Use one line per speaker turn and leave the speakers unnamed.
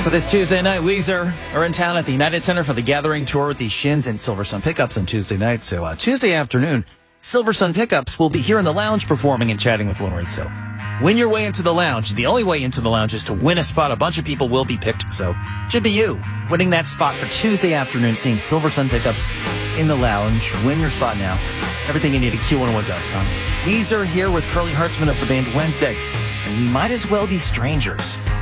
So this Tuesday night, Weezer are in town at the United Center for the Gathering Tour with the Shins and Silver Sun Pickups on Tuesday night. So Tuesday afternoon, Silver Sun Pickups will be here in the lounge performing and chatting with Lauren. So win your way into the lounge. The only way into the lounge is to win a spot. A bunch of people will be picked, so should be you winning that spot for Tuesday afternoon, seeing Silver Sun Pickups in the lounge. Win your spot now. Everything you need at Q101.com. Weezer here with Curly Hartzman of the band Wednesday, and we might as well be strangers.